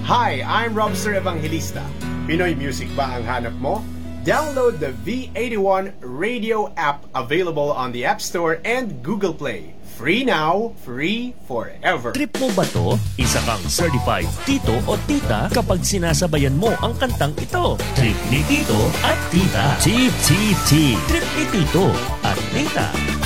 Hi, I'm Robster Evangelista. Pinoy music ba ang hanap mo? Download the V81 radio app available on the App Store and Google Play. Free now, free forever. Trip mo ba to? Isa kang certified tito o tita kapag sinasabayan mo ang kantang ito. Trip ni Tito at Tita. TTT. Trip ni Tito at Tita.